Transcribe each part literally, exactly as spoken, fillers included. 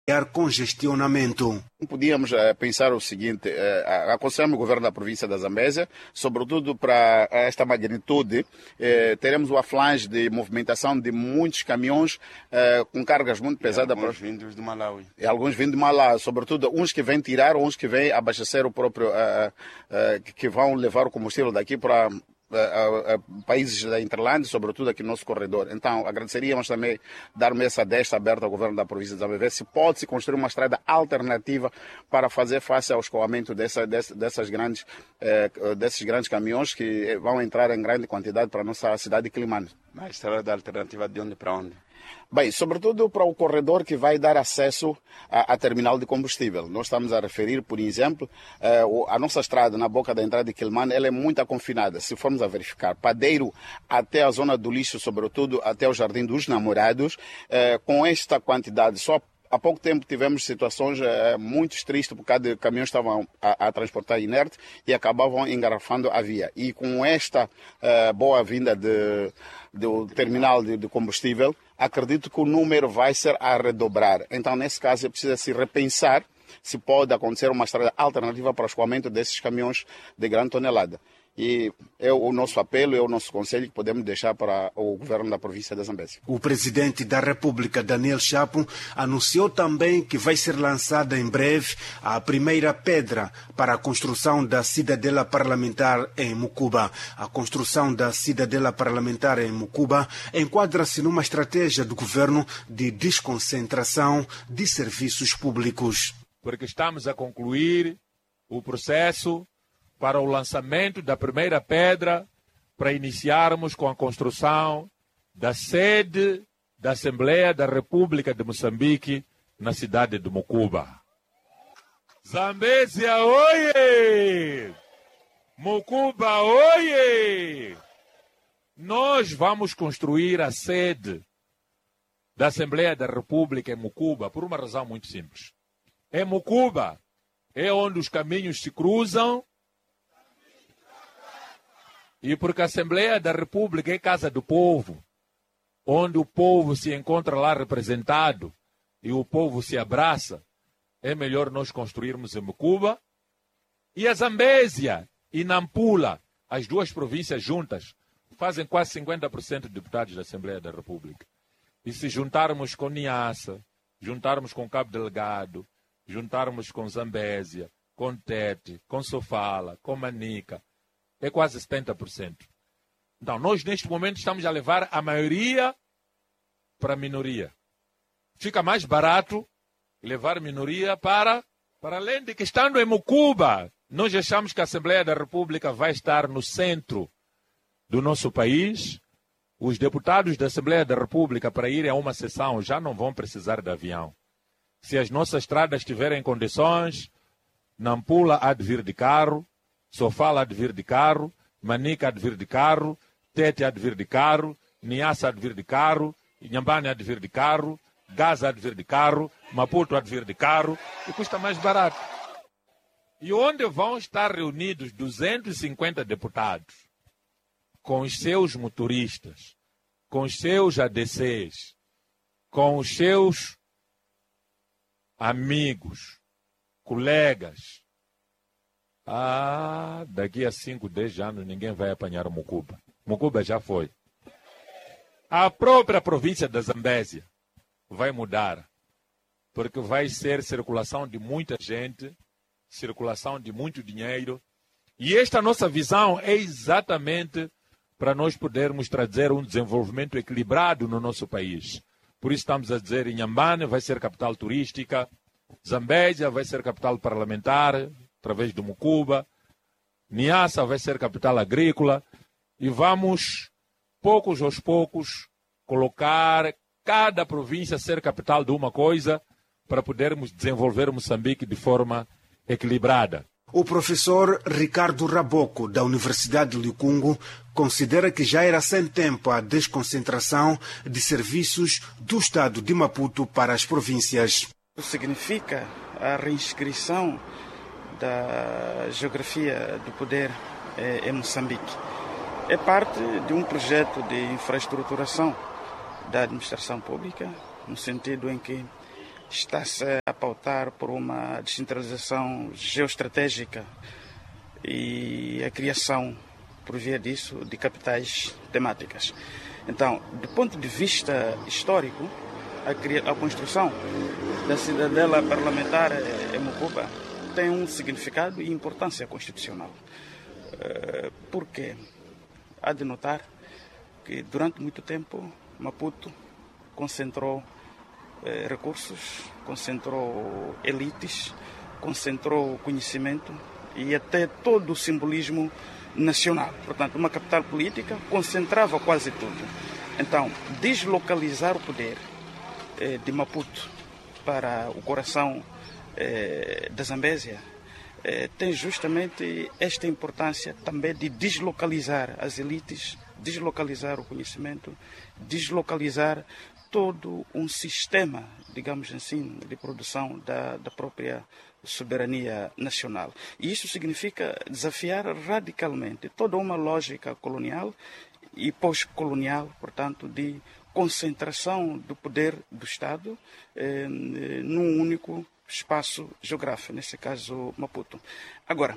congestionamento. Podíamos uh, pensar o seguinte, uh, aconselhamos o governo da província da Zambésia, sobretudo para esta magnitude, uh, teremos uma flange de movimentação de muitos caminhões uh, com cargas muito pesadas. E alguns para... vindos de Malawi. E alguns vindo de Malawi, sobretudo uns que vêm tirar, uns que vêm abastecer o próprio, uh, uh, que vão levar o combustível daqui para A, a, a países da Interlândia, sobretudo aqui no nosso corredor. Então, agradeceríamos também dar-me essa desta aberta ao governo da província de Zambésia, se pode-se construir uma estrada alternativa para fazer face ao escoamento dessa, dessa, dessas grandes, eh, desses grandes caminhões que vão entrar em grande quantidade para a nossa cidade de Quilimane. A estrada alternativa de onde para onde? Bem, sobretudo para o corredor que vai dar acesso à, à terminal de combustível. Nós estamos a referir, por exemplo, eh, a nossa estrada na boca da entrada de Quilimane, ela é muito confinada. Se formos a verificar, Padeiro até a zona do lixo, sobretudo até o Jardim dos Namorados, eh, com esta quantidade, só há pouco tempo tivemos situações eh, muito tristes, porque cada caminhões estavam a, a transportar inerte e acabavam engarrafando a via. E com esta eh, boa vinda de, do terminal de, de combustível, acredito que o número vai ser a redobrar. Então, nesse caso, precisa se repensar se pode acontecer uma estrada alternativa para o escoamento desses caminhões de grande tonelada. E é o nosso apelo, é o nosso conselho que podemos deixar para o governo da província da Zambésia. O presidente da República, Daniel Chapo, anunciou também que vai ser lançada em breve a primeira pedra para a construção da cidadela parlamentar em Mucuba. A construção da cidadela parlamentar em Mucuba enquadra-se numa estratégia do governo de desconcentração de serviços públicos. Porque estamos a concluir o processo para o lançamento da primeira pedra, para iniciarmos com a construção da sede da Assembleia da República de Moçambique na cidade de Mucuba. Zambésia, oie! Mucuba, oie! Nós vamos construir a sede da Assembleia da República em Mucuba por uma razão muito simples. Em Mucuba é onde os caminhos se cruzam, e porque a Assembleia da República é casa do povo, onde o povo se encontra lá representado e o povo se abraça, é melhor nós construirmos em Mucuba. E a Zambésia e Nampula, as duas províncias juntas, fazem quase cinquenta por cento de deputados da Assembleia da República. E se juntarmos com Niassa, juntarmos com Cabo Delgado, juntarmos com Zambésia, com Tete, com Sofala, com Manica, é quase setenta por cento. Então, nós neste momento estamos a levar a maioria para a minoria. Fica mais barato levar a minoria para, para além de que, estando em Mucuba, nós achamos que a Assembleia da República vai estar no centro do nosso país. Os deputados da Assembleia da República, para irem a uma sessão, já não vão precisar de avião. Se as nossas estradas tiverem condições, Nampula há de vir de carro, Sofala há de vir de carro, Manica há de vir de carro, Tete há de vir de carro, Niassa há de vir de carro, Inhambane há de vir de carro, Gaza há de vir de carro, Maputo há de vir de carro, e custa mais barato. E onde vão estar reunidos duzentos e cinquenta deputados, com os seus motoristas, com os seus A D Cs, com os seus amigos, colegas. Ah, daqui a cinco, dez anos ninguém vai apanhar o Mucuba. Mucuba já foi. A própria província da Zambésia vai mudar, porque vai ser circulação de muita gente, circulação de muito dinheiro. E esta nossa visão é exatamente para nós podermos trazer um desenvolvimento equilibrado no nosso país. Por isso estamos a dizer, Inhambane vai ser capital turística, Zambésia vai ser capital parlamentar, através do Mucuba, Niassa vai ser capital agrícola, e vamos, poucos aos poucos, colocar cada província ser capital de uma coisa para podermos desenvolver Moçambique de forma equilibrada. O professor Ricardo Raboco, da Universidade de Licungo, considera que já era sem tempo a desconcentração de serviços do Estado de Maputo para as províncias. Isso significa a reinscrição da geografia do poder em Moçambique. É parte de um projeto de infraestruturação da administração pública, no sentido em que está-se a pautar por uma descentralização geoestratégica e a criação, por via disso, de capitais temáticas. Então, do ponto de vista histórico, a, a construção da cidadela parlamentar em Mucuba tem um significado e importância constitucional. Por quê? Há de notar que durante muito tempo Maputo concentrou eh, recursos, concentrou elites, concentrou conhecimento e até todo o simbolismo nacional. Portanto, uma capital política concentrava quase tudo. Então, deslocalizar o poder eh, de Maputo para o coração eh, da Zambésia eh, tem justamente esta importância também de deslocalizar as elites, deslocalizar o conhecimento, deslocalizar todo um sistema, digamos assim, de produção da, da própria soberania nacional. E isso significa desafiar radicalmente toda uma lógica colonial e pós-colonial, portanto, de concentração do poder do Estado eh, num único espaço geográfico, nesse caso Maputo. Agora,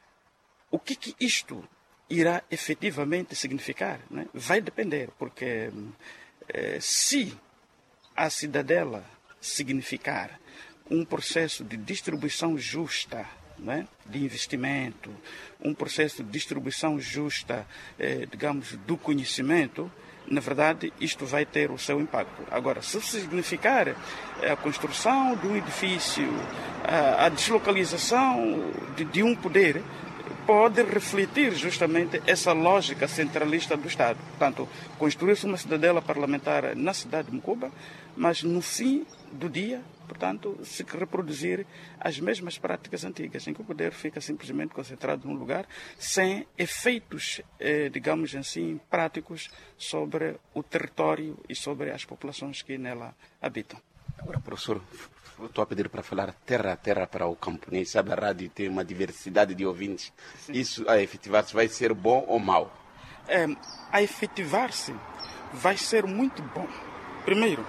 o que, que isto irá efetivamente significar, né? Vai depender, porque eh, se a cidadela significar um processo de distribuição justa, né, de investimento, um processo de distribuição justa, eh, digamos, do conhecimento, na verdade, isto vai ter o seu impacto. Agora, se significar a construção de um edifício, a, a deslocalização de, de um poder, pode refletir justamente essa lógica centralista do Estado. Portanto, construir-se uma cidadela parlamentar na cidade de Mucuba, mas no fim do dia, portanto, se reproduzir as mesmas práticas antigas, em que o poder fica simplesmente concentrado num lugar, sem efeitos, eh, digamos assim, práticos sobre o território e sobre as populações que nela habitam. Agora, professor, estou a pedir para falar terra a terra para o camponês. Sabe, a rádio tem uma diversidade de ouvintes. Sim. Isso, a efetivar-se, vai ser bom ou mau? É, a efetivar-se vai ser muito bom. Primeiro,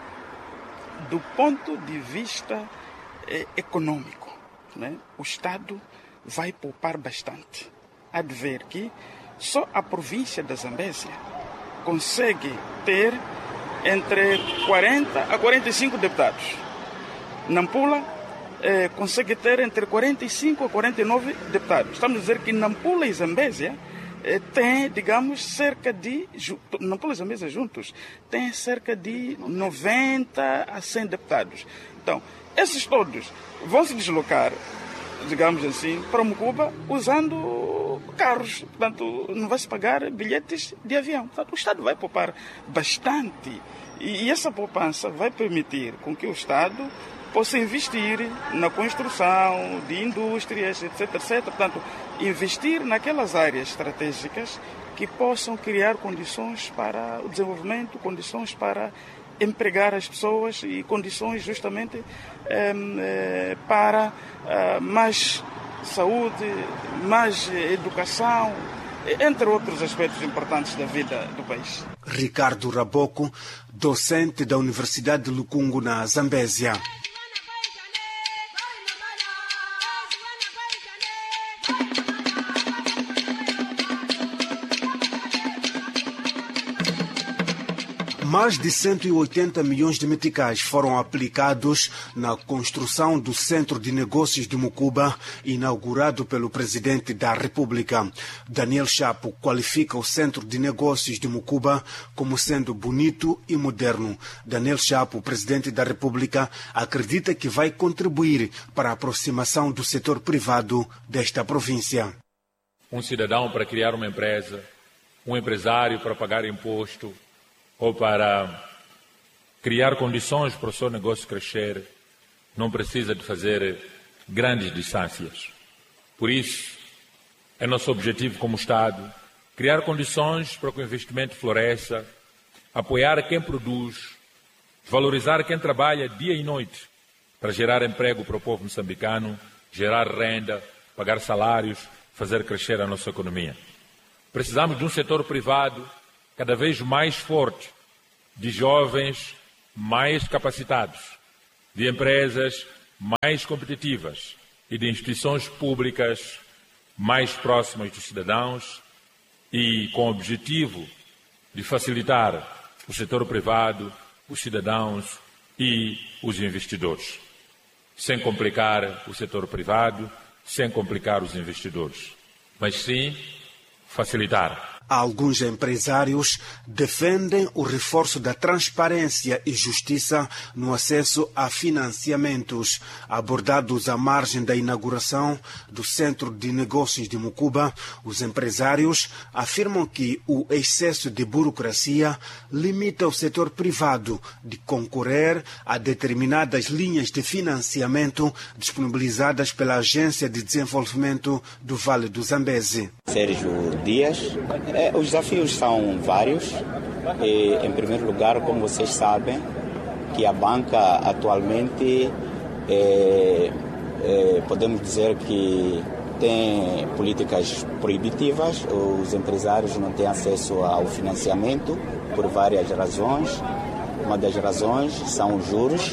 do ponto de vista eh, econômico, né? O Estado vai poupar bastante. Há de ver que só a província da Zambésia consegue ter entre quarenta a quarenta e cinco deputados. Nampula eh, consegue ter entre quarenta e cinco a quarenta e nove deputados. Estamos a dizer que Nampula e Zambésia eh, têm, digamos, cerca de... Nampula e Zambésia juntos têm cerca de noventa a cem deputados. Então, esses todos vão se deslocar, digamos assim, para Mucuba usando carros. Portanto, não vai se pagar bilhetes de avião. Portanto, o Estado vai poupar bastante. E, e essa poupança vai permitir com que o Estado possa investir na construção de indústrias, etc, etcétera. Portanto, investir naquelas áreas estratégicas que possam criar condições para o desenvolvimento, condições para empregar as pessoas e condições justamente eh, eh, para eh, mais saúde, mais educação, entre outros aspectos importantes da vida do país. Ricardo Raboco, docente da Universidade de Lukungu, na Zambésia. Mais de cento e oitenta milhões de meticais foram aplicados na construção do Centro de Negócios de Mucuba, inaugurado pelo Presidente da República. Daniel Chapo qualifica o Centro de Negócios de Mucuba como sendo bonito e moderno. Daniel Chapo, Presidente da República, acredita que vai contribuir para a aproximação do setor privado desta província. Um cidadão para criar uma empresa, um empresário para pagar imposto, ou para criar condições para o seu negócio crescer, não precisa de fazer grandes distâncias. Por isso, é nosso objetivo como Estado criar condições para que o investimento floresça, apoiar quem produz, valorizar quem trabalha dia e noite para gerar emprego para o povo moçambicano, gerar renda, pagar salários, fazer crescer a nossa economia. Precisamos de um setor privado cada vez mais forte, de jovens mais capacitados, de empresas mais competitivas e de instituições públicas mais próximas dos cidadãos e com o objetivo de facilitar o setor privado, os cidadãos e os investidores, sem complicar o setor privado, sem complicar os investidores, mas sim facilitar. Alguns empresários defendem o reforço da transparência e justiça no acesso a financiamentos. Abordados à margem da inauguração do Centro de Negócios de Mucuba, os empresários afirmam que o excesso de burocracia limita o setor privado de concorrer a determinadas linhas de financiamento disponibilizadas pela Agência de Desenvolvimento do Vale do Zambeze. Sérgio Dias. É, os desafios são vários. E, em primeiro lugar, como vocês sabem, que a banca atualmente, é, é, podemos dizer que tem políticas proibitivas, os empresários não têm acesso ao financiamento por várias razões. Uma das razões são os juros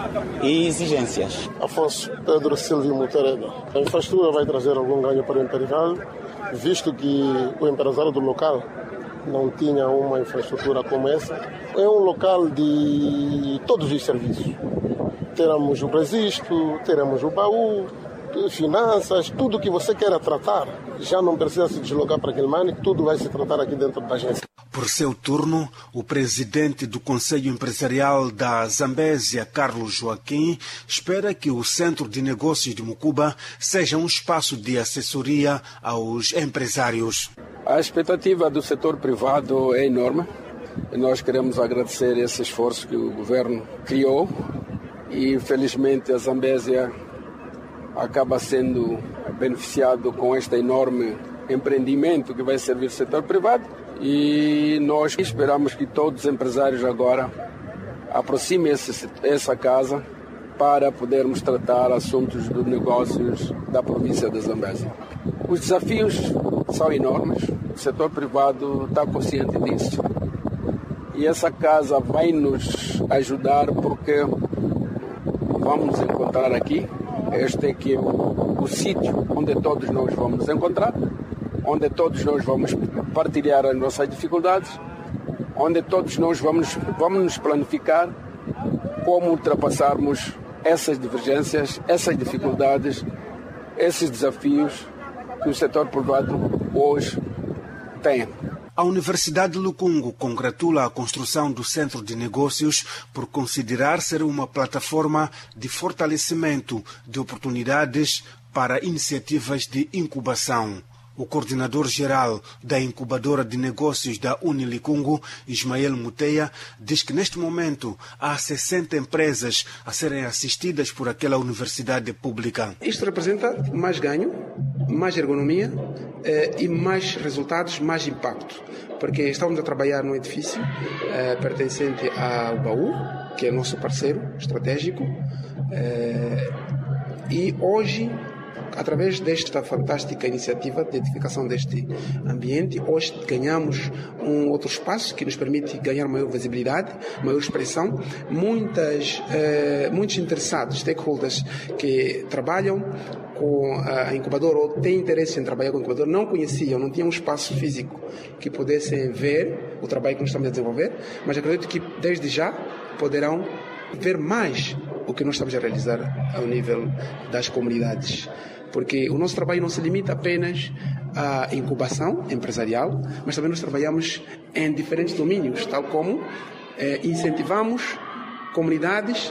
e exigências. Afonso Pedro Silvio Mutareda. A infraestrutura vai trazer algum ganho para o empresariado, visto que o empresário do local não tinha uma infraestrutura como essa. É um local de todos os serviços. Teremos o registro, teremos o baú, finanças, tudo que você queira tratar. Já não precisa se deslocar para Quelimane, tudo vai se tratar aqui dentro da agência. Por seu turno, o presidente do Conselho Empresarial da Zambésia, Carlos Joaquim, espera que o Centro de Negócios de Mucuba seja um espaço de assessoria aos empresários. A expectativa do setor privado é enorme. Nós queremos agradecer esse esforço que o governo criou e, felizmente, a Zambésia acaba sendo beneficiado com este enorme empreendimento que vai servir o setor privado. E nós esperamos que todos os empresários agora aproximem esse, essa casa para podermos tratar assuntos dos negócios da província da Zambésia. Os desafios são enormes, o setor privado está consciente disso. E essa casa vai nos ajudar porque vamos encontrar aqui, este é que é o, o sítio onde todos nós vamos nos encontrar, onde todos nós vamos partilhar as nossas dificuldades, onde todos nós vamos, vamos nos planificar como ultrapassarmos essas divergências, essas dificuldades, esses desafios que o setor privado hoje tem. A Universidade de Lukungu congratula a construção do Centro de Negócios por considerar ser uma plataforma de fortalecimento de oportunidades para iniciativas de incubação. O coordenador-geral da incubadora de negócios da Unilikungu, Ismael Muteia, diz que neste momento há sessenta empresas a serem assistidas por aquela universidade pública. Isto representa mais ganho, mais ergonomia eh, e mais resultados, mais impacto. Porque estamos a trabalhar num edifício eh, pertencente ao Baú, que é nosso parceiro estratégico, eh, e hoje, através desta fantástica iniciativa de edificação deste ambiente, hoje ganhamos um outro espaço que nos permite ganhar maior visibilidade, maior expressão. Muitas, eh, muitos interessados, stakeholders que trabalham com a incubadora ou têm interesse em trabalhar com a incubadora, não conheciam, não tinham um espaço físico que pudessem ver o trabalho que nós estamos a desenvolver, mas acredito que desde já poderão ver mais o que nós estamos a realizar ao nível das comunidades. Porque o nosso trabalho não se limita apenas à incubação empresarial, mas também nós trabalhamos em diferentes domínios, tal como eh, incentivamos comunidades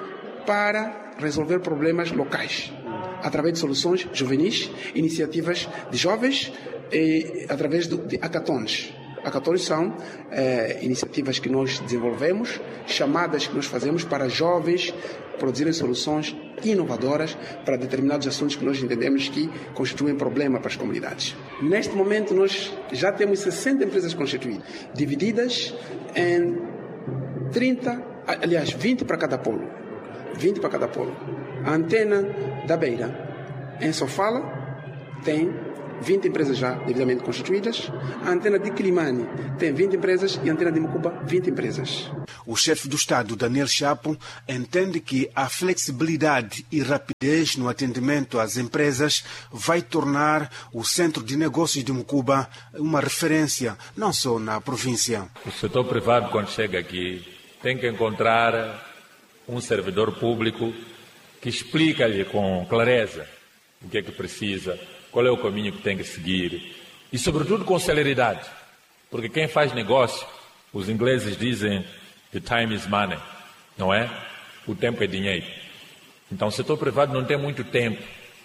para resolver problemas locais, através de soluções juvenis, iniciativas de jovens e através do, de hackathons. Hackathons são eh, iniciativas que nós desenvolvemos, chamadas que nós fazemos para jovens produzirem soluções inovadoras para determinados assuntos que nós entendemos que constituem problema para as comunidades. Neste momento nós já temos sessenta empresas constituídas, divididas em trinta, aliás, vinte para cada polo. vinte para cada polo. A antena da Beira, em Sofala, tem vinte empresas já devidamente constituídas. A antena de Quilimane tem vinte empresas e a antena de Mucuba, vinte empresas. O chefe do Estado, Daniel Chapo, entende que a flexibilidade e rapidez no atendimento às empresas vai tornar o Centro de Negócios de Mucuba uma referência, não só na província. O setor privado, quando chega aqui, tem que encontrar um servidor público que explica-lhe com clareza o que é que precisa, qual é o caminho que tem que seguir e, sobretudo, com celeridade, porque quem faz negócio, os ingleses dizem the time is money, não é? O tempo é dinheiro. Então, o setor privado não tem muito tempo.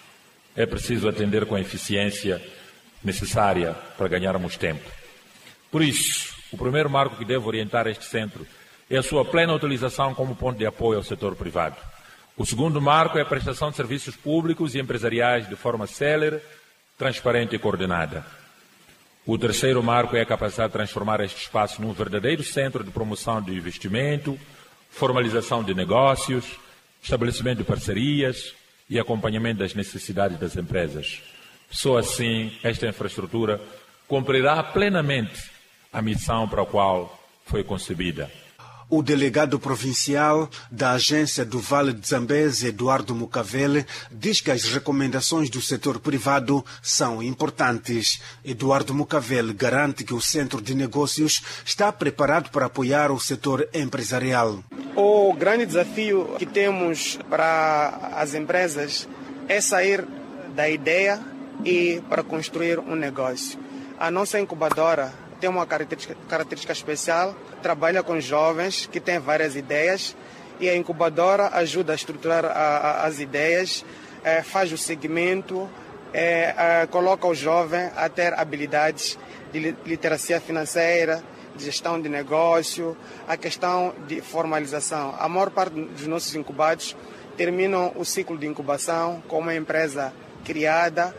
É preciso atender com a eficiência necessária para ganharmos tempo. Por isso, o primeiro marco que deve orientar este centro é a sua plena utilização como ponto de apoio ao setor privado. O segundo marco é a prestação de serviços públicos e empresariais de forma célere, transparente e coordenada. O terceiro marco é a capacidade de transformar este espaço num verdadeiro centro de promoção de investimento, formalização de negócios, estabelecimento de parcerias e acompanhamento das necessidades das empresas. Só assim, esta infraestrutura cumprirá plenamente a missão para a qual foi concebida. O delegado provincial da Agência do Vale de Zambeze, Eduardo Mucavele, diz que as recomendações do setor privado são importantes. Eduardo Mucavele garante que o Centro de Negócios está preparado para apoiar o setor empresarial. O grande desafio que temos para as empresas é sair da ideia e para construir um negócio. A nossa incubadora tem uma característica, característica especial, trabalha com jovens que têm várias ideias e a incubadora ajuda a estruturar a, a, as ideias, é, faz o segmento, é, é, coloca o jovem a ter habilidades de literacia financeira, de gestão de negócio, a questão de formalização. A maior parte dos nossos incubados terminam o ciclo de incubação com uma empresa criada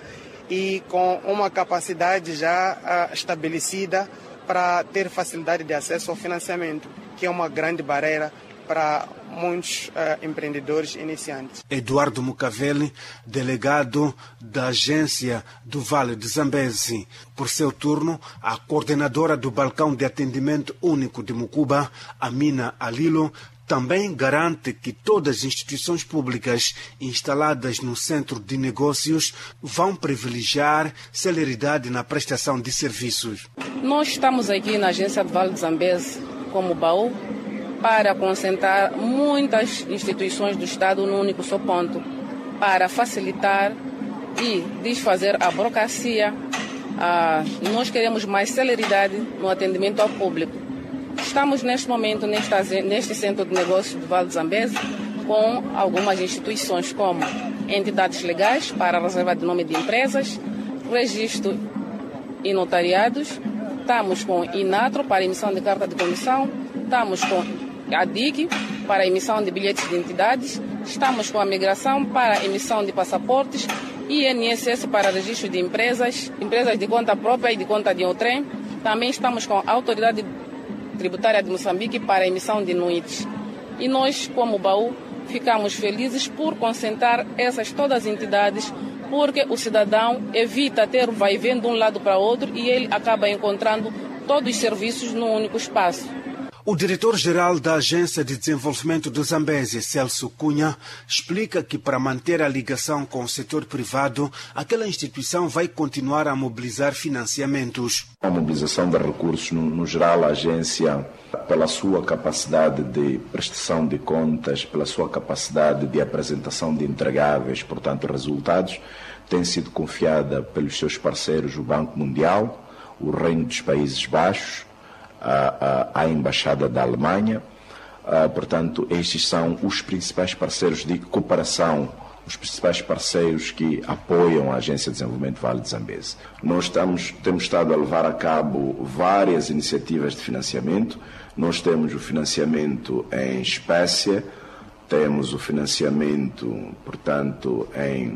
e com uma capacidade já uh, estabelecida para ter facilidade de acesso ao financiamento, que é uma grande barreira para muitos uh, empreendedores iniciantes. Eduardo Mucavele, delegado da Agência do Vale de Zambeze. Por seu turno, a coordenadora do Balcão de Atendimento Único de Mucuba, Amina Alilo, também garante que todas as instituições públicas instaladas no centro de negócios vão privilegiar celeridade na prestação de serviços. Nós estamos aqui na Agência do Vale de Zambeze, como baú, para concentrar muitas instituições do Estado num único só ponto, para facilitar e desfazer a burocracia. Ah, nós queremos mais celeridade no atendimento ao público. Estamos neste momento nesta, neste centro de negócios do Vale de Zambeze com algumas instituições como entidades legais para a reserva de nome de empresas, registro e notariados, estamos com Inatro para emissão de carta de comissão, estamos com a D I C para emissão de bilhetes de identidades, estamos com a migração para emissão de passaportes, I N S S para registro de empresas, empresas de conta própria e de conta de outrem. Também estamos com a Autoridade Tributária de Moçambique para emissão de N U I Ts. E nós, como baú, ficamos felizes por concentrar essas todas as entidades, porque o cidadão evita ter o vai e vem de um lado para outro e ele acaba encontrando todos os serviços num único espaço. O diretor-geral da Agência de Desenvolvimento do Zambeze, Celso Cunha, explica que para manter a ligação com o setor privado, aquela instituição vai continuar a mobilizar financiamentos. A mobilização de recursos, no, no geral, a agência, pela sua capacidade de prestação de contas, pela sua capacidade de apresentação de entregáveis, portanto, resultados, tem sido confiada pelos seus parceiros, o Banco Mundial, o Reino dos Países Baixos, A, a, a Embaixada da Alemanha. Uh, portanto, estes são os principais parceiros de cooperação, os principais parceiros que apoiam a Agência de Desenvolvimento Vale de Zambeze. Nós estamos, temos estado a levar a cabo várias iniciativas de financiamento. Nós temos o financiamento em espécie, temos o financiamento, portanto, em,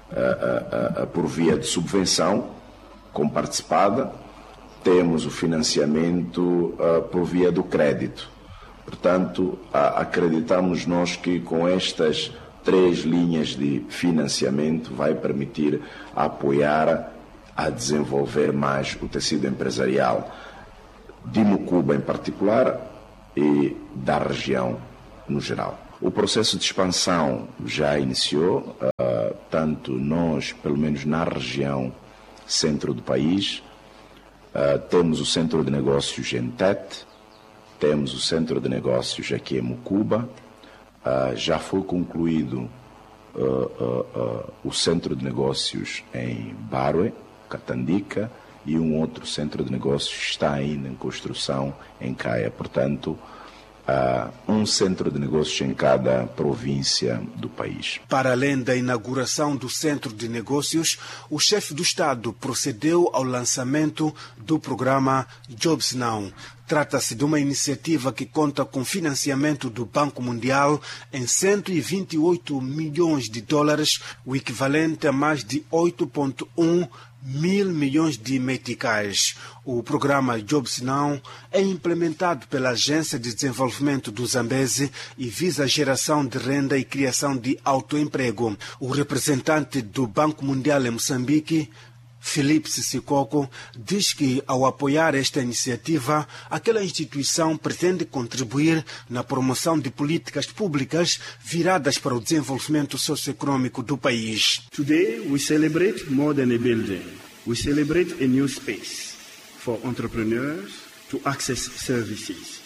uh, uh, uh, por via de subvenção comparticipada. Temos o financiamento uh, por via do crédito. Portanto, uh, acreditamos nós que com estas três linhas de financiamento vai permitir apoiar a desenvolver mais o tecido empresarial de Mucuba em particular e da região no geral. O processo de expansão já iniciou, uh, tanto nós, pelo menos na região centro do país, uh, temos o centro de negócios em Tete, temos o centro de negócios aqui em Mucuba, uh, já foi concluído uh, uh, uh, o centro de negócios em Barue, Catandica, e um outro centro de negócios está ainda em construção em Caia. Portanto, há um centro de negócios em cada província do país. Para além da inauguração do centro de negócios, o chefe do Estado procedeu ao lançamento do programa Jobs Now. Trata-se de uma iniciativa que conta com financiamento do Banco Mundial em cento e vinte e oito milhões de dólares, o equivalente a mais de oito vírgula um mil milhões de meticais. O programa Jobs Now é implementado pela Agência de Desenvolvimento do Zambeze e visa a geração de renda e criação de autoemprego. O representante do Banco Mundial em Moçambique, Felipe Sissoko, diz que, ao apoiar esta iniciativa, aquela instituição pretende contribuir na promoção de políticas públicas viradas para o desenvolvimento socioeconômico do país. Today we celebrate more than a building. We celebrate a new space for entrepreneurs to access services.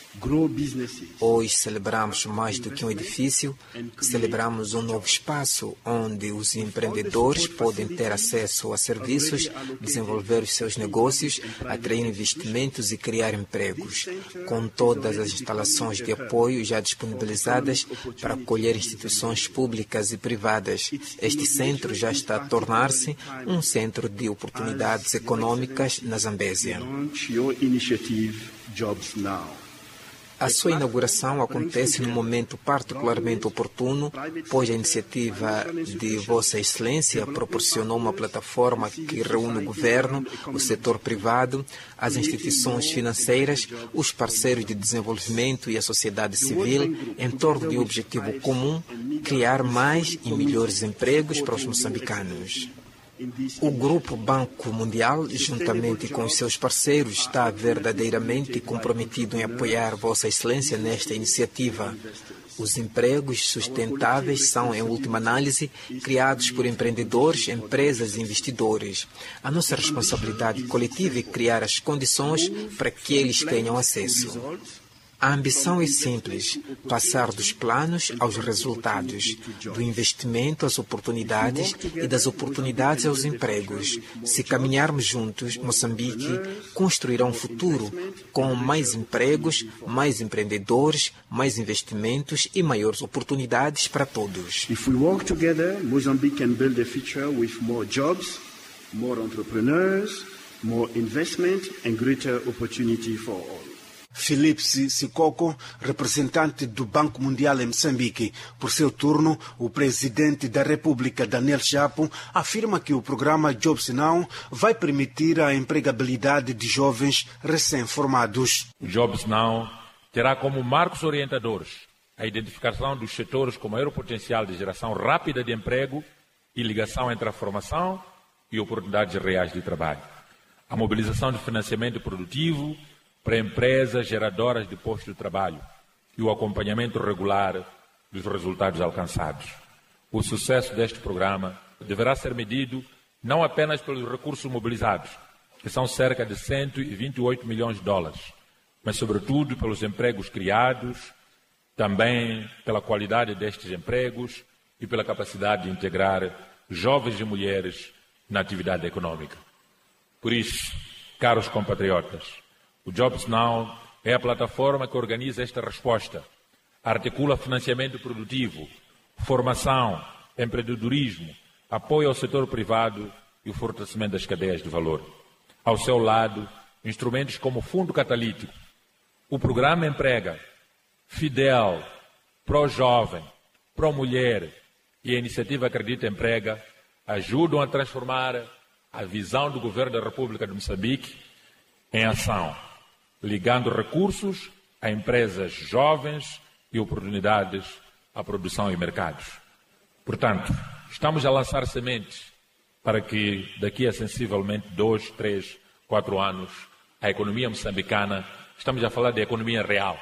Hoje celebramos mais do que um edifício, celebramos um novo espaço onde os empreendedores podem ter acesso a serviços, desenvolver os seus negócios, atrair investimentos e criar empregos, com todas as instalações de apoio já disponibilizadas para acolher instituições públicas e privadas. Este centro já está a tornar-se um centro de oportunidades econômicas na Zambésia. A sua inauguração acontece num momento particularmente oportuno, pois a iniciativa de Vossa Excelência proporcionou uma plataforma que reúne o governo, o setor privado, as instituições financeiras, os parceiros de desenvolvimento e a sociedade civil em torno de um objetivo comum: criar mais e melhores empregos para os moçambicanos. O Grupo Banco Mundial, juntamente com os seus parceiros, está verdadeiramente comprometido em apoiar Vossa Excelência nesta iniciativa. Os empregos sustentáveis são, em última análise, criados por empreendedores, empresas e investidores. A nossa responsabilidade coletiva é criar as condições para que eles tenham acesso. A ambição é simples: passar dos planos aos resultados, do investimento às oportunidades e das oportunidades aos empregos. Se caminharmos juntos, Moçambique construirá um futuro com mais empregos, mais empreendedores, mais investimentos e maiores oportunidades para todos. If we work together, Mozambique can build a future with more jobs, more entrepreneurs, more investment and greater opportunity for all. Felipe Sissoko, representante do Banco Mundial em Moçambique. Por seu turno, o presidente da República, Daniel Chapo, afirma que o programa Jobs Now vai permitir a empregabilidade de jovens recém-formados. O Jobs Now terá como marcos orientadores a identificação dos setores com maior potencial de geração rápida de emprego e ligação entre a formação e oportunidades reais de trabalho. A mobilização de financiamento produtivo para empresas geradoras de postos de trabalho e o acompanhamento regular dos resultados alcançados. O sucesso deste programa deverá ser medido não apenas pelos recursos mobilizados, que são cerca de cento e vinte e oito milhões de dólares, mas sobretudo pelos empregos criados, também pela qualidade destes empregos e pela capacidade de integrar jovens e mulheres na atividade econômica. Por isso, caros compatriotas, o Jobs Now é a plataforma que organiza esta resposta, articula financiamento produtivo, formação, empreendedorismo, apoio ao setor privado e o fortalecimento das cadeias de valor. Ao seu lado, instrumentos como o Fundo Catalítico, o Programa Emprega, Fidel, Pro-Jovem, Pro-Mulher e a Iniciativa Acredita Emprega ajudam a transformar a visão do Governo da República de Moçambique em ação, ligando recursos a empresas jovens e oportunidades à produção e mercados. Portanto, estamos a lançar sementes para que daqui a sensivelmente dois, três, quatro anos a economia moçambicana, estamos a falar de economia real,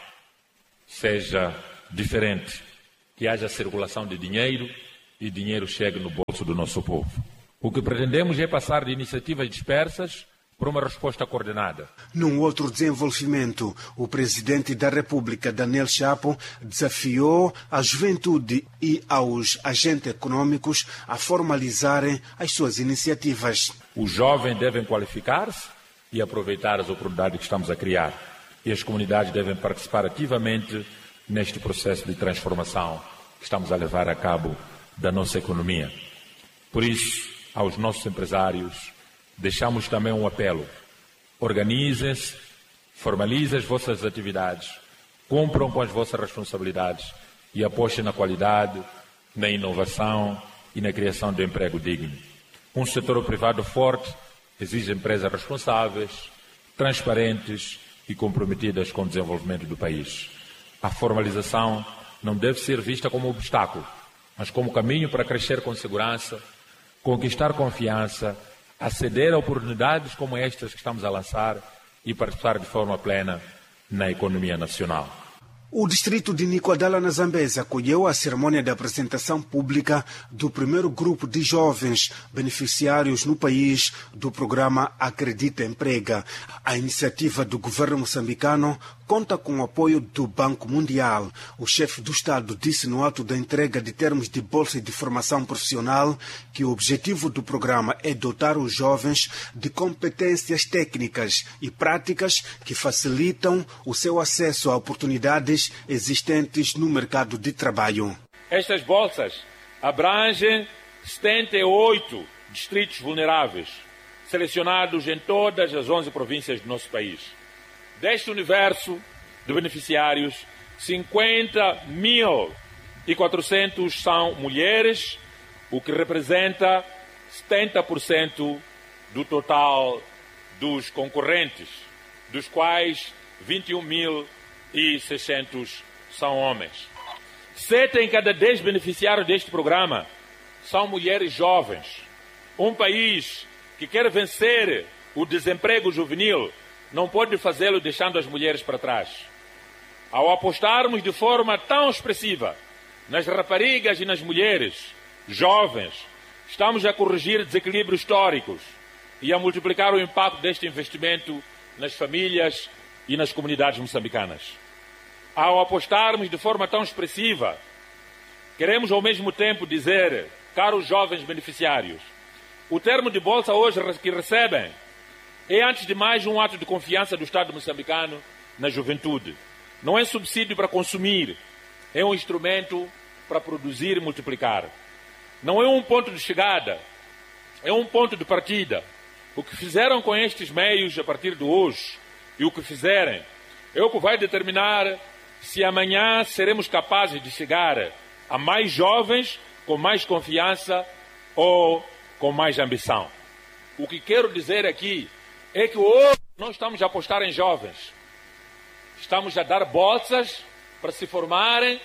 seja diferente, que haja circulação de dinheiro e dinheiro chegue no bolso do nosso povo. O que pretendemos é passar de iniciativas dispersas para uma resposta coordenada. Num outro desenvolvimento, o presidente da República, Daniel Chapo, desafiou a juventude e aos agentes econômicos a formalizarem as suas iniciativas. Os jovens devem qualificar-se e aproveitar as oportunidades que estamos a criar. E as comunidades devem participar ativamente neste processo de transformação que estamos a levar a cabo da nossa economia. Por isso, aos nossos empresários, deixamos também um apelo. Organizem-se, formalizem as vossas atividades, cumpram com as vossas responsabilidades e apostem na qualidade, na inovação e na criação de emprego digno. Um setor privado forte exige empresas responsáveis, transparentes e comprometidas com o desenvolvimento do país. A formalização não deve ser vista como obstáculo, mas como caminho para crescer com segurança, conquistar confiança, aceder a oportunidades como estas que estamos a lançar e participar de forma plena na economia nacional. O distrito de Nicoadala, na Zambésia, acolheu a cerimônia de apresentação pública do primeiro grupo de jovens beneficiários no país do programa Acredita Emprega. A iniciativa do governo moçambicano conta com o apoio do Banco Mundial. O chefe do Estado disse no ato da entrega de termos de bolsa de formação profissional que o objetivo do programa é dotar os jovens de competências técnicas e práticas que facilitam o seu acesso a oportunidades existentes no mercado de trabalho. Estas bolsas abrangem setenta e oito distritos vulneráveis, selecionados em todas as onze províncias do nosso país. Deste universo de beneficiários, cinquenta mil e quatrocentos são mulheres, o que representa setenta por cento do total dos concorrentes, dos quais vinte e um mil e seiscentos são homens. Sete em cada dez beneficiários deste programa são mulheres jovens. Um país que quer vencer o desemprego juvenil não pode fazê-lo deixando as mulheres para trás. Ao apostarmos de forma tão expressiva nas raparigas e nas mulheres jovens, estamos a corrigir desequilíbrios históricos e a multiplicar o impacto deste investimento nas famílias e nas comunidades moçambicanas. Ao apostarmos de forma tão expressiva, queremos ao mesmo tempo dizer, caros jovens beneficiários, o termo de bolsa hoje que recebem é, antes de mais, um ato de confiança do Estado moçambicano na juventude. Não é subsídio para consumir, é um instrumento para produzir e multiplicar. Não é um ponto de chegada, é um ponto de partida. O que fizeram com estes meios a partir de hoje e o que fizerem é o que vai determinar se amanhã seremos capazes de chegar a mais jovens com mais confiança ou com mais ambição. O que quero dizer aqui é que hoje não estamos a apostar em jovens. Estamos a dar bolsas para se formarem.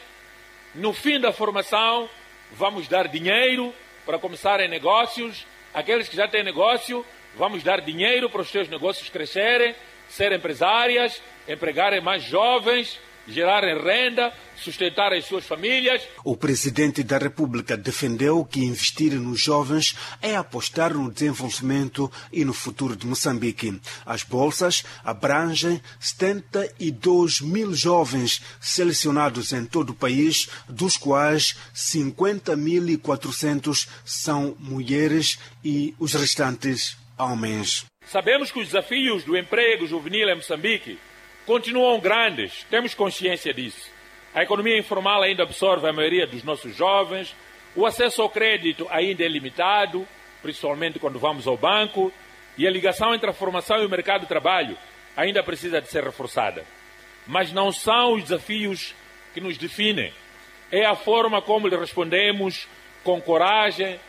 No fim da formação, vamos dar dinheiro para começarem negócios. Aqueles que já têm negócio, vamos dar dinheiro para os seus negócios crescerem, serem empresárias, empregarem mais jovens, gerarem renda, sustentar as suas famílias. O presidente da República defendeu que investir nos jovens é apostar no desenvolvimento e no futuro de Moçambique. As bolsas abrangem setenta e dois mil jovens selecionados em todo o país, dos quais cinquenta mil e quatrocentos são mulheres e os restantes homens. Sabemos que os desafios do emprego juvenil em Moçambique continuam grandes, temos consciência disso. A economia informal ainda absorve a maioria dos nossos jovens, o acesso ao crédito ainda é limitado, principalmente quando vamos ao banco, e a ligação entre a formação e o mercado de trabalho ainda precisa de ser reforçada. Mas não são os desafios que nos definem, é a forma como lhe respondemos com coragem,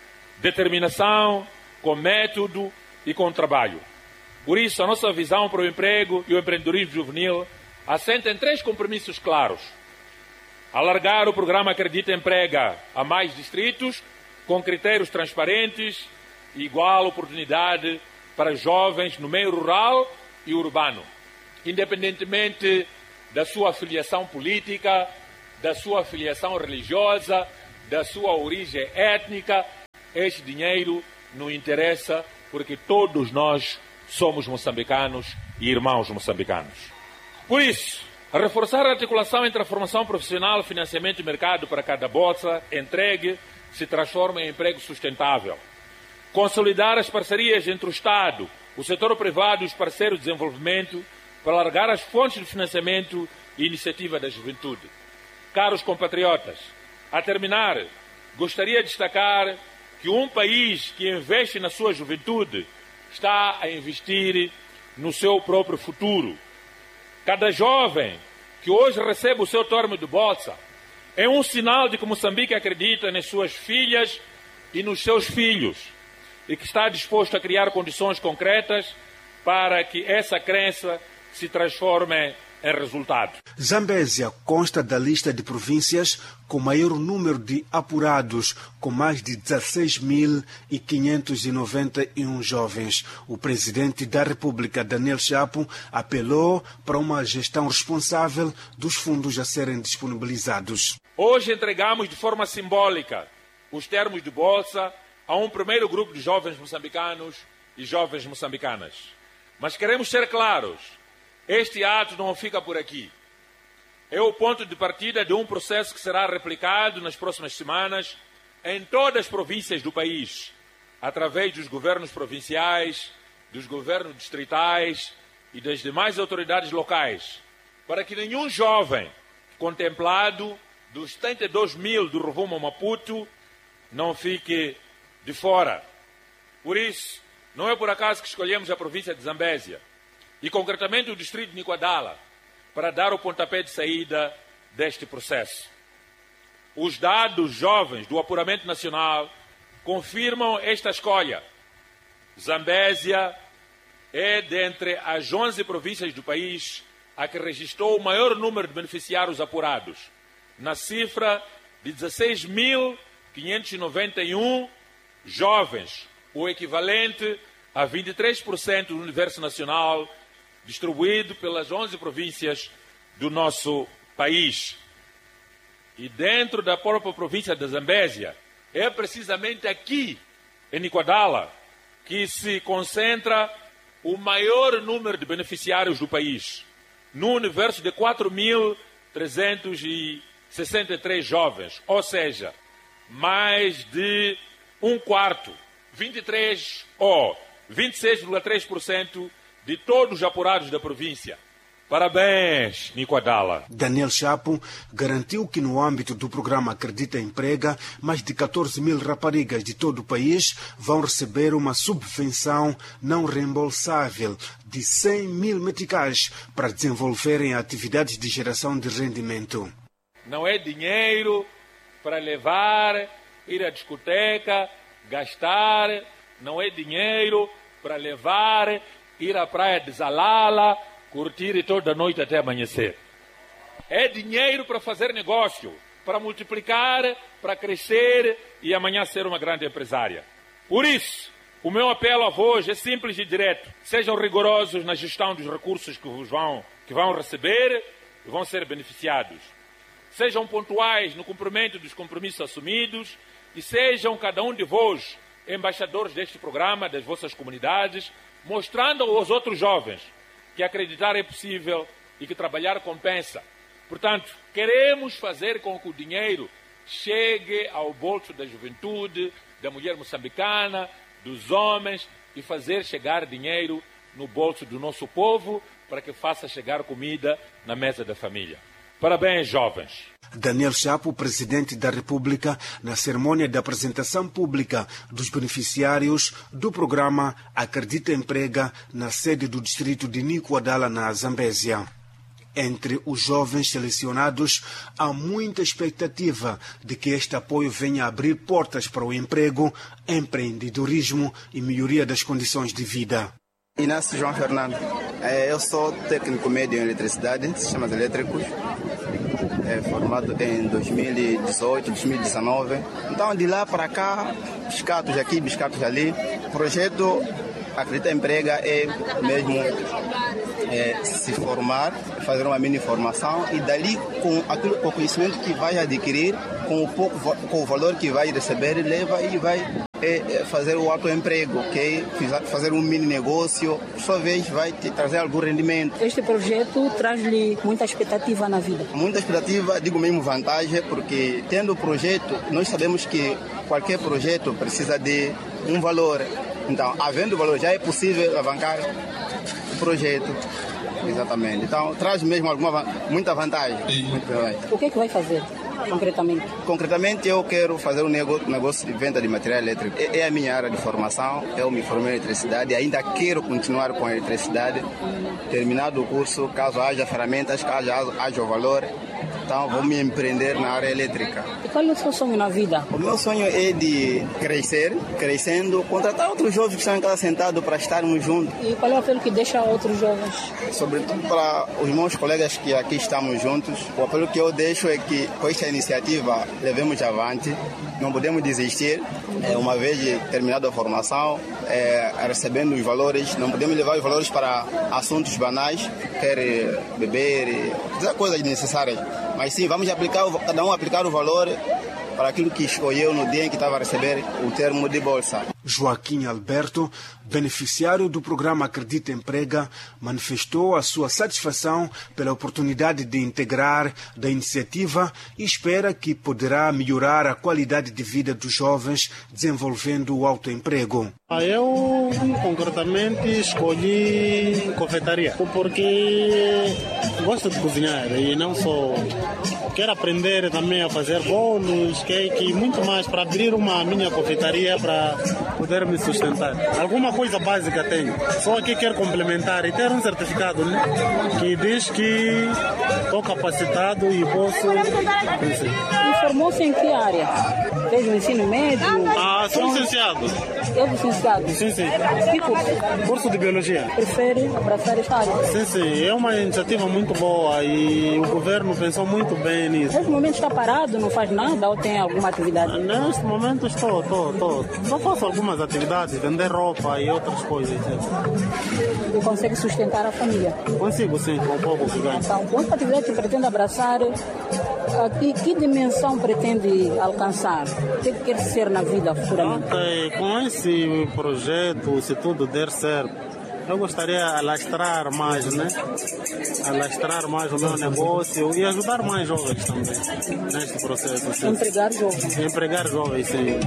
determinação, com método e com trabalho. Por isso, a nossa visão para o emprego e o empreendedorismo juvenil assenta em três compromissos claros. Alargar o programa Acredita Emprega a mais distritos, com critérios transparentes igual oportunidade para jovens no meio rural e urbano, independentemente da sua afiliação política, da sua afiliação religiosa, da sua origem étnica. Este dinheiro não interessa, porque todos nós somos moçambicanos e irmãos moçambicanos. Por isso, a reforçar a articulação entre a formação profissional, financiamento e mercado para cada bolsa entregue se transforma em emprego sustentável. Consolidar as parcerias entre o Estado, o setor privado e os parceiros de desenvolvimento para alargar as fontes de financiamento e iniciativa da juventude. Caros compatriotas, a terminar, gostaria de destacar que um país que investe na sua juventude está a investir no seu próprio futuro. Cada jovem que hoje recebe o seu termo de bolsa é um sinal de que Moçambique acredita nas suas filhas e nos seus filhos e que está disposto a criar condições concretas para que essa crença se transforme em resultado. Zambésia consta da lista de províncias com maior número de apurados, com mais de dezesseis mil quinhentos e noventa e um jovens. O presidente da República, Daniel Chapo, apelou para uma gestão responsável dos fundos a serem disponibilizados. Hoje entregamos de forma simbólica os termos de bolsa a um primeiro grupo de jovens moçambicanos e jovens moçambicanas. Mas queremos ser claros, este ato não fica por aqui. É o ponto de partida de um processo que será replicado nas próximas semanas em todas as províncias do país, através dos governos provinciais, dos governos distritais e das demais autoridades locais, para que nenhum jovem contemplado dos setenta e dois mil do rumo a Maputo não fique de fora. Por isso, não é por acaso que escolhemos a província de Zambésia e concretamente o distrito de Niquadala para dar o pontapé de saída deste processo. Os dados jovens do apuramento nacional confirmam esta escolha. Zambésia é, dentre as onze províncias do país, a que registrou o maior número de beneficiários apurados, na cifra de dezesseis mil quinhentos e noventa e um jovens, o equivalente a vinte e três por cento do universo nacional, distribuído pelas onze províncias do nosso país. E dentro da própria província da Zambésia, é precisamente aqui, em Niquadala, que se concentra o maior número de beneficiários do país, no universo de quatro mil trezentos e sessenta e três jovens, ou seja, mais de um quarto, vinte e três ou vinte e seis vírgula três por cento de todos os apurados da província. Parabéns, Niquadala. Daniel Chapo garantiu que no âmbito do programa Acredita Emprega, mais de catorze mil raparigas de todo o país vão receber uma subvenção não reembolsável de cem mil meticais para desenvolverem atividades de geração de rendimento. Não é dinheiro para levar, ir à discoteca, gastar, não é dinheiro para levar, ir à praia de Zalala, curtir toda a noite até amanhecer. É dinheiro para fazer negócio, para multiplicar, para crescer e amanhã ser uma grande empresária. Por isso, o meu apelo a vós é simples e direto. Sejam rigorosos na gestão dos recursos que, vos vão, que vão receber e vão ser beneficiados. Sejam pontuais no cumprimento dos compromissos assumidos e sejam cada um de vós embaixadores deste programa, das vossas comunidades, mostrando aos outros jovens que acreditar é possível e que trabalhar compensa. Portanto, queremos fazer com que o dinheiro chegue ao bolso da juventude, da mulher moçambicana, dos homens e fazer chegar dinheiro no bolso do nosso povo para que faça chegar comida na mesa da família. Parabéns, jovens. Daniel Chapo, presidente da República, na cerimônia de apresentação pública dos beneficiários do programa Acredita Emprega, na sede do distrito de Niquadala, na Zambésia. Entre os jovens selecionados, há muita expectativa de que este apoio venha a abrir portas para o emprego, empreendedorismo e melhoria das condições de vida. Inácio João Fernando, eu sou técnico médio em eletricidade, sistemas elétricos. é, formado em dois mil e dezoito, dois mil e dezenove. Então, de lá para cá, biscatos aqui, biscatos ali. O projeto Acredita Emprega é mesmo é, se formar, fazer uma mini formação e dali, com, aquilo, com o conhecimento que vai adquirir, com o, pouco, com o valor que vai receber, leva e vai é, fazer o autoemprego, okay? Fazer um mini negócio, por sua vez vai te trazer algum rendimento. Este projeto traz-lhe muita expectativa na vida? Muita expectativa, digo mesmo vantagem, porque tendo o projeto, nós sabemos que qualquer projeto precisa de um valor. Então, havendo valor, já é possível alavancar o projeto. Exatamente. Então, traz mesmo alguma, muita vantagem. O que é que vai fazer, concretamente? Concretamente, eu quero fazer um negócio, negócio de venda de material elétrico. É, é a minha área de formação. Eu me formei em eletricidade e ainda quero continuar com a eletricidade. Terminado o curso, caso haja ferramentas, caso haja o valor, então vou me empreender na área elétrica. E qual é o seu sonho na vida? O meu sonho é de crescer, crescendo, contratar outros jovens que estão em casa sentados para estarmos juntos. E qual é o apelo que deixa a outros jovens? Sobretudo para os meus colegas que aqui estamos juntos, o apelo que eu deixo é que com esta iniciativa levemos avante, não podemos desistir. É, uma vez terminada a formação, é, recebendo os valores, não podemos levar os valores para assuntos banais, quer beber, fazer coisas necessárias. Mas sim, vamos aplicar, cada um aplicar o valor para aquilo que escolheu no dia em que estava a receber o termo de bolsa. Joaquim Alberto, beneficiário do programa Acredita Emprega, manifestou a sua satisfação pela oportunidade de integrar da iniciativa e espera que poderá melhorar a qualidade de vida dos jovens desenvolvendo o autoemprego. Eu, concretamente, escolhi confeitaria porque gosto de cozinhar e não só... Quero aprender também a fazer bolos, cake e muito mais para abrir uma minha confeitaria para poder me sustentar. Alguma coisa básica tenho, só que quero complementar e ter um certificado, né, que diz que estou capacitado e posso vencer. E formou-se em que área? Fez o ensino médio? Ah, sou licenciado. É licenciado? Sim, sim. Que curso? Curso de Biologia. Prefere abraçar esta área? Sim, sim. É uma iniciativa muito boa e o governo pensou muito bem nisso. Neste momento está parado, não faz nada ou tem alguma atividade? Neste momento estou, estou, estou. Só faço algumas atividades, vender roupa e outras coisas. E consegue sustentar a família? Consigo, sim, com um pouco que ganho. Então, quanta atividade que pretende abraçar? E que dimensão pretende alcançar? O que quer ser na vida futuramente? Ok, com esse projeto, se tudo der certo, eu gostaria de alastrar mais, né? Alastrar mais o meu negócio e ajudar mais jovens também neste processo. Sim. Empregar jovens? Empregar jovens, sim.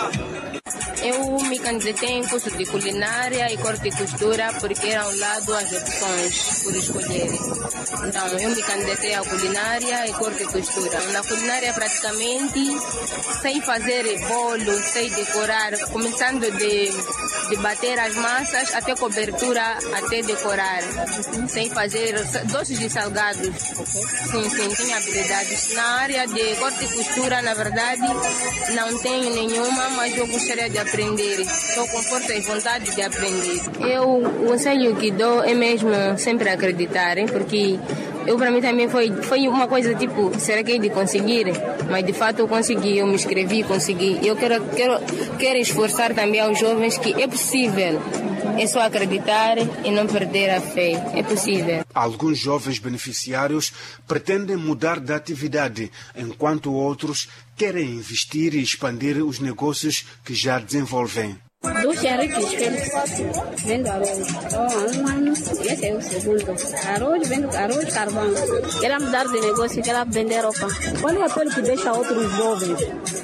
Eu me candidatei em curso de culinária e corte e costura porque eram ao lado as opções por escolher. Então, eu me candidatei à culinária e corte e costura. Na culinária, praticamente, sei fazer bolo, sei decorar, começando de, de bater as massas até cobertura, até decorar. Sei fazer doces e salgados. Sim, sim, tenho habilidades. Na área de corte e costura, na verdade, não tenho nenhuma, mas eu gostaria de aprender. Estou com força e vontade de aprender. Eu, o conselho que dou é mesmo sempre acreditar, hein? Porque eu, para mim também foi, foi uma coisa tipo, será que é de conseguir? Mas de fato eu consegui, eu me inscrevi e consegui. Eu quero, quero, quero esforçar também aos jovens que é possível. É só acreditar e não perder a fé. É possível. Alguns jovens beneficiários pretendem mudar de atividade, enquanto outros querem investir e expandir os negócios que já desenvolvem. Dulce Henrique Félix, vendo arroz. Há um ano, esse é o segundo. Arroz, vendo arroz, carvão. Quero mudar de negócio, quero vender roupa. Qual é o apelo que deixa outros jovens?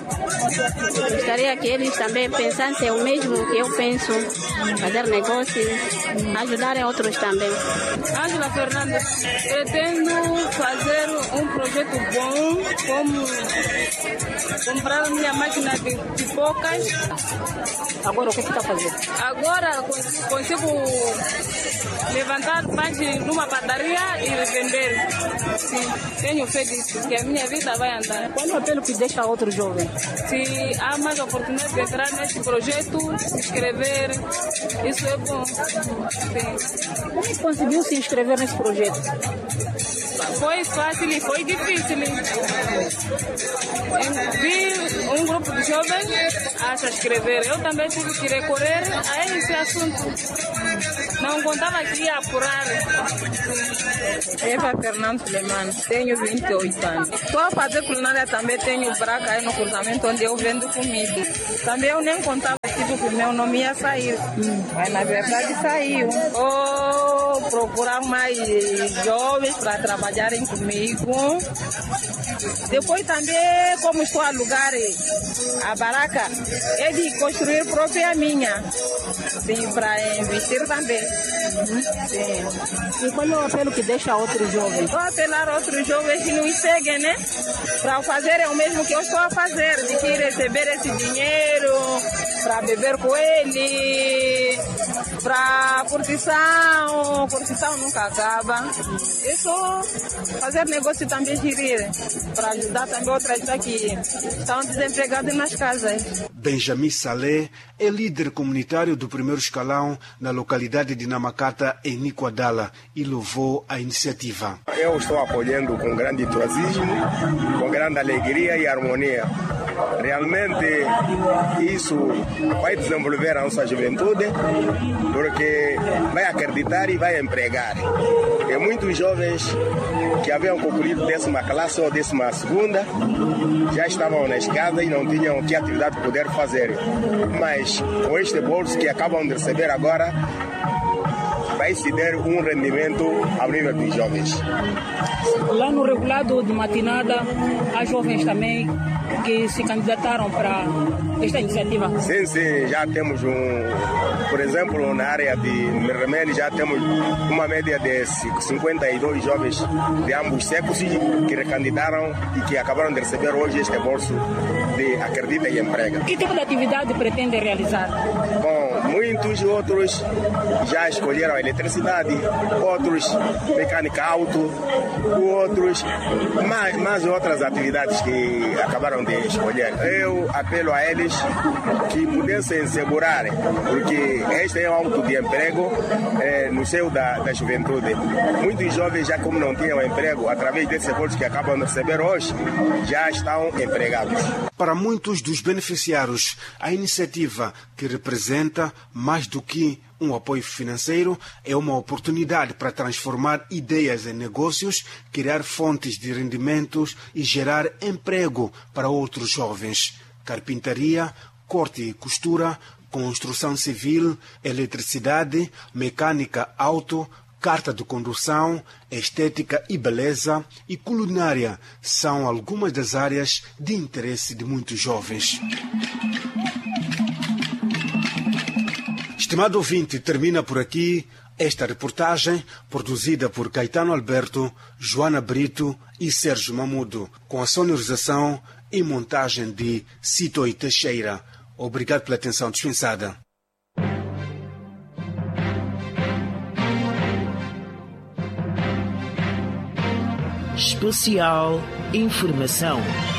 Gostaria que eles também pensassem o mesmo que eu penso, fazer negócios, ajudarem outros também. Ângela Fernandes, pretendo fazer um projeto bom, como comprar minha máquina de pipocas. Agora, o que você está fazendo? Agora consigo, consigo levantar pães numa padaria e revender. Sim, tenho feito isso, que a minha vida vai andar. Qual é o apelo que deixa a outro jovem? Se há mais oportunidade de entrar nesse projeto, se inscrever, isso é bom. Sim. Como é que conseguiu se inscrever nesse projeto? Foi fácil e foi difícil. Vi um grupo de jovens a se inscrever. Eu também tive que recorrer a esse assunto. Não contava que ia apurar. Eva Fernando Suleiman, tenho vinte e oito anos. Estou a fazer culinária também, tenho braca aí no cruzamento onde eu vendo comida. Também eu nem contava que o meu nome ia sair. Hum. Mas na verdade saiu. Vou procurar mais jovens para trabalharem comigo. Depois também, como estou a alugar a barraca, é de construir própria minha. Sim, para investir também. Uhum. Sim. E qual é o apelo que deixa a outros jovens? Vou apelar a outros jovens que nos seguem, né? Para fazer o mesmo que eu estou a fazer, de que receber esse dinheiro, para beber com ele, para curtição, curtição nunca acaba. Isso, fazer negócio também girir, para ajudar também outras que estão desempregadas nas casas. Benjamin Saleh é líder comunitário do primeiro escalão na localidade de Namacata, em Nicoadala, e louvou a iniciativa. Eu estou apoiando com grande entusiasmo, com grande alegria e harmonia. Realmente isso vai desenvolver a nossa juventude, porque vai acreditar e vai empregar. E muitos jovens que haviam concluído décima classe ou décima segunda já estavam na escada e não tinham que atividade poder fazer. Mas com este bolso que acabam de receber agora, vai se dar um rendimento ao nível dos jovens. Lá no regulado de matinada, há jovens também que se candidataram para esta iniciativa? Sim, sim, já temos um, por exemplo, na área de Meremene já temos uma média de cinquenta e dois jovens de ambos sexos que recandidaram e que acabaram de receber hoje este bolso de Acredita e Emprega. Que tipo de atividade pretende realizar? Bom, muitos outros já escolheram a eletricidade, outros mecânica auto, outros mais, mais outras atividades que acabaram de escolher. Eu apelo a eles que pudessem segurar, porque este é um auto de emprego é, no seio da, da juventude. Muitos jovens, já como não tinham emprego, através desses recursos que acabam de receber hoje, já estão empregados. Para muitos dos beneficiários, a iniciativa, que representa mais do que um apoio financeiro, é uma oportunidade para transformar ideias em negócios, criar fontes de rendimentos e gerar emprego para outros jovens. Carpintaria, corte e costura, construção civil, eletricidade, mecânica auto, carta de condução, estética e beleza e culinária são algumas das áreas de interesse de muitos jovens. Estimado ouvinte, termina por aqui esta reportagem produzida por Caetano Alberto, Joana Brito e Sérgio Mamudo, com a sonorização e montagem de Cito e Teixeira. Obrigado pela atenção dispensada. Especial Informação.